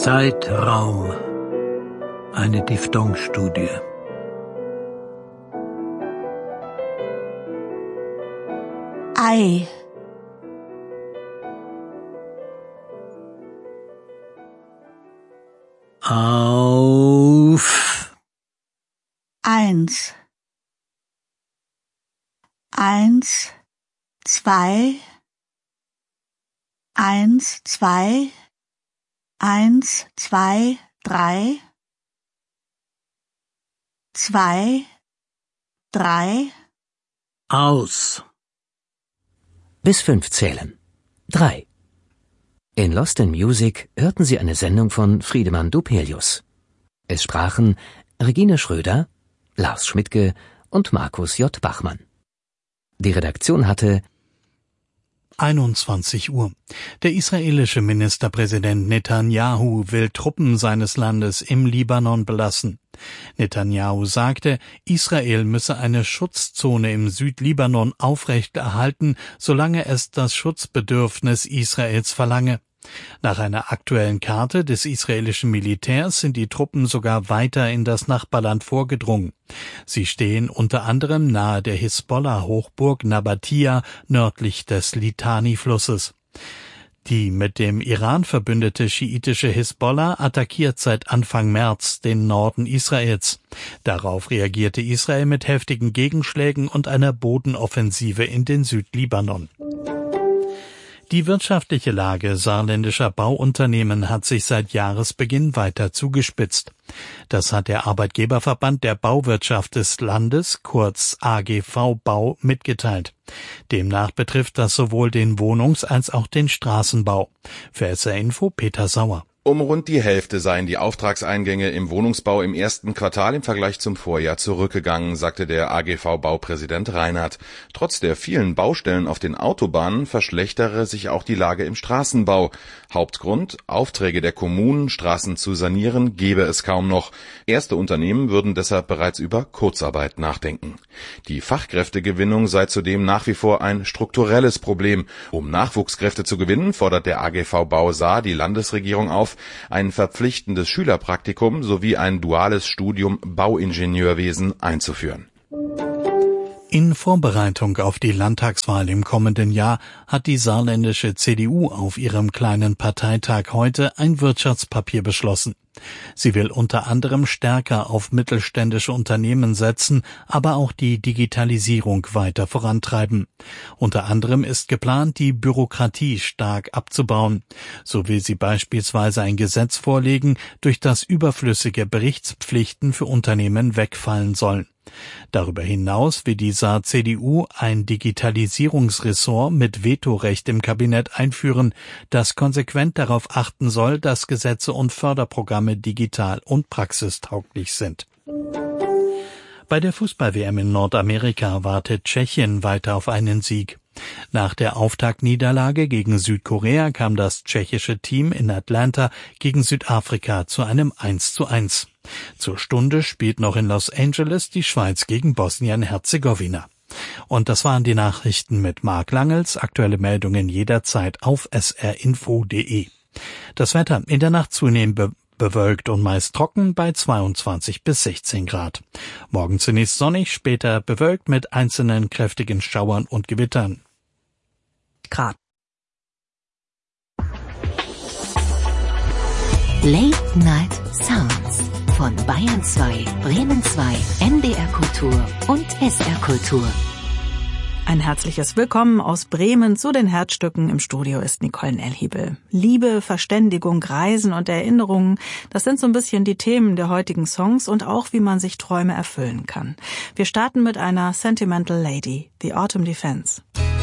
Zeitraum. Eine Diphthongstudie. Ei. Auf. 1, 1, 2, 1, 2, 1, 2, 3, 2, 3. Aus. Bis 5 zählen. 3. In Lost in Music hörten Sie eine Sendung von Friedemann Dupelius. Es sprachen Regine Schröder, Lars Schmidtke und Markus J. Bachmann. Die Redaktion hatte 21 Uhr. Der israelische Ministerpräsident Netanyahu will Truppen seines Landes im Libanon belassen. Netanyahu sagte, Israel müsse eine Schutzzone im Südlibanon aufrechterhalten, solange es das Schutzbedürfnis Israels verlange. Nach einer aktuellen Karte des israelischen Militärs sind die Truppen sogar weiter in das Nachbarland vorgedrungen. Sie stehen unter anderem nahe der Hisbollah-Hochburg Nabatia nördlich des Litani-Flusses. Die mit dem Iran verbündete schiitische Hisbollah attackiert seit Anfang März den Norden Israels. Darauf reagierte Israel mit heftigen Gegenschlägen und einer Bodenoffensive in den Südlibanon. Die wirtschaftliche Lage saarländischer Bauunternehmen hat sich seit Jahresbeginn weiter zugespitzt. Das hat der Arbeitgeberverband der Bauwirtschaft des Landes, kurz AGV Bau, mitgeteilt. Demnach betrifft das sowohl den Wohnungs- als auch den Straßenbau. Für SR Info Peter Sauer. Um rund die Hälfte seien die Auftragseingänge im Wohnungsbau im ersten Quartal im Vergleich zum Vorjahr zurückgegangen, sagte der AGV-Baupräsident Reinhardt. Trotz der vielen Baustellen auf den Autobahnen verschlechtere sich auch die Lage im Straßenbau. Hauptgrund: Aufträge der Kommunen, Straßen zu sanieren, gebe es kaum noch. Erste Unternehmen würden deshalb bereits über Kurzarbeit nachdenken. Die Fachkräftegewinnung sei zudem nach wie vor ein strukturelles Problem. Um Nachwuchskräfte zu gewinnen, fordert der AGV Bau Saar die Landesregierung auf, ein verpflichtendes Schülerpraktikum sowie ein duales Studium Bauingenieurwesen einzuführen. In Vorbereitung auf die Landtagswahl im kommenden Jahr hat die saarländische CDU auf ihrem kleinen Parteitag heute ein Wirtschaftspapier beschlossen. Sie will unter anderem stärker auf mittelständische Unternehmen setzen, aber auch die Digitalisierung weiter vorantreiben. Unter anderem ist geplant, die Bürokratie stark abzubauen. So will sie beispielsweise ein Gesetz vorlegen, durch das überflüssige Berichtspflichten für Unternehmen wegfallen sollen. Darüber hinaus will die Saar-CDU ein Digitalisierungsressort mit Vetorecht im Kabinett einführen, das konsequent darauf achten soll, dass Gesetze und Förderprogramme digital und praxistauglich sind. Bei der Fußball-WM in Nordamerika wartet Tschechien weiter auf einen Sieg. Nach der Auftaktniederlage gegen Südkorea kam das tschechische Team in Atlanta gegen Südafrika zu einem 1:1. Zur Stunde spielt noch in Los Angeles die Schweiz gegen Bosnien-Herzegowina. Und das waren die Nachrichten mit Marc Langels. Aktuelle Meldungen jederzeit auf srinfo.de. Das Wetter in der Nacht zunehmend bewölkt und meist trocken bei 22 bis 16 Grad. Morgen zunächst sonnig, später bewölkt mit einzelnen kräftigen Schauern und Gewittern. Grad. Late Night Sounds von Bayern 2, Bremen 2, NDR Kultur und SR Kultur. Ein herzliches Willkommen aus Bremen zu den Herzstücken. Im Studio ist Nicole Nellhiebel. Liebe, Verständigung, Reisen und Erinnerungen, das sind so ein bisschen die Themen der heutigen Songs und auch, wie man sich Träume erfüllen kann. Wir starten mit einer Sentimental Lady, The Autumn Defense.